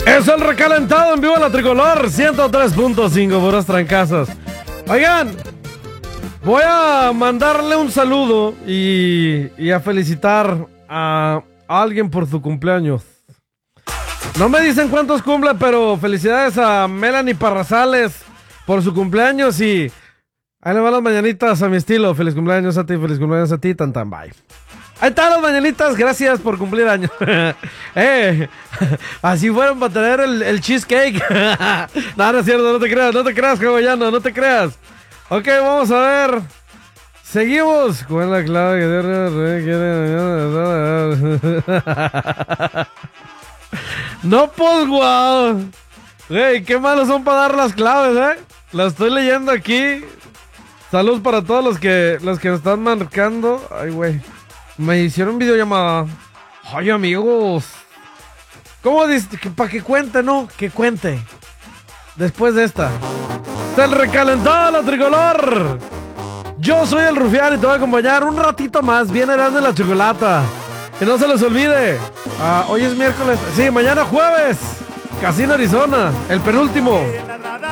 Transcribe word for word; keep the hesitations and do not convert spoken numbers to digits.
Es el recalentado en vivo de la Tricolor ciento tres punto cinco, puras trancazas. Oigan, voy a mandarle un saludo y, y a felicitar a alguien por su cumpleaños. No me dicen cuántos cumple, pero felicidades a Melanie Parrazales por su cumpleaños y ahí le van las mañanitas a mi estilo. Feliz cumpleaños a ti, feliz cumpleaños a ti, tan tan bye. Ahí están las mañanitas, gracias por cumplir años. eh, así fueron para tener el, el cheesecake. No, no es cierto, no te creas, no te creas, hawaiano, no te creas. Ok, vamos a ver. Seguimos. ¿Cuál es la clave que no, pues, guau. Hey, qué malos son para dar las claves, eh. Las estoy leyendo aquí. Saludos para todos los que los que me están marcando. Ay, güey. Me hicieron videollamada. Ay, amigos. ¿Cómo dices? Para que cuente, ¿no? Que cuente. Después de esta. ¡El recalentado la Tricolor! Yo soy el Rufián y te voy a acompañar un ratito más. Viene grande la chocolata. Que no se les olvide. Uh, hoy es miércoles. Sí, mañana jueves. Casino Arizona. El penúltimo.